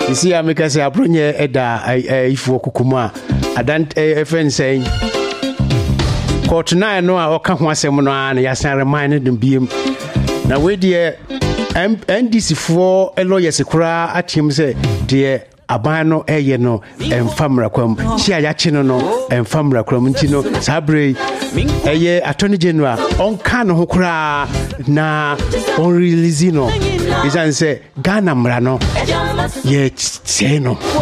You see, I make us a pronye eda if you kukuma. I don't friend saying. Court na no a oka ho asem no an ya san remind them biem. Na we de NDC for lawyers kura atim say de aban no eye no emfamra kwam chia ya chi no emfamra kwam nti no sabre eye attorney general on kan ho kura na on release no izan say Ghana mra no ye say no